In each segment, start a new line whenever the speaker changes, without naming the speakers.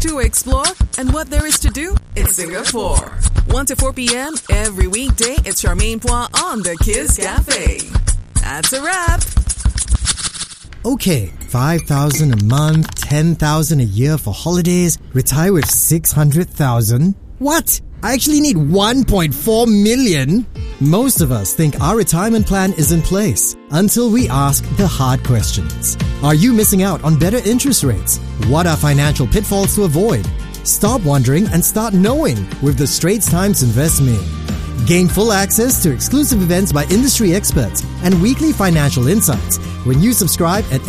to explore, and what there is to do in Singapore. 1 to 4 p.m. every weekday, it's Charmaine Poir on the Kiss Cafe. That's a wrap.
Okay, 5,000 a month, 10,000 a year for holidays, retire with 600,000. What? I actually need 1.4 million? Most of us think our retirement plan is in place until we ask the hard questions. Are you missing out on better interest rates? What are financial pitfalls to avoid? Stop wondering and start knowing with the Straits Times Invest Me. Gain full access to exclusive events by industry experts and weekly financial insights when you subscribe at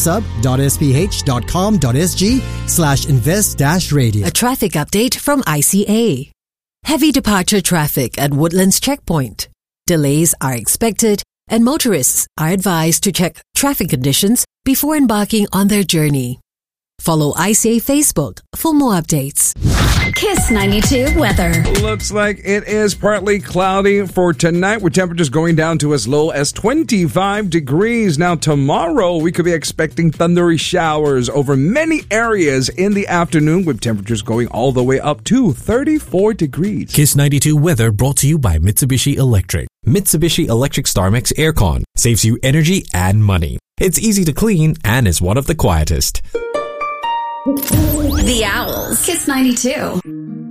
stsub.sph.com.sg/invest-radio.
A traffic update from ICA. Heavy departure traffic at Woodlands Checkpoint. Delays are expected and motorists are advised to check traffic conditions before embarking on their journey. Follow ICA Facebook for more updates.
Kiss 92 weather.
Looks like it is partly cloudy for tonight, with temperatures going down to as low as 25 degrees. Now, tomorrow, we could be expecting thundery showers over many areas in the afternoon, with temperatures going all the way up to 34 degrees.
Kiss 92 weather brought to you by Mitsubishi Electric. Mitsubishi Electric StarMax Aircon saves you energy and money. It's easy to clean and is one of the quietest.
The Owls. Kiss 92.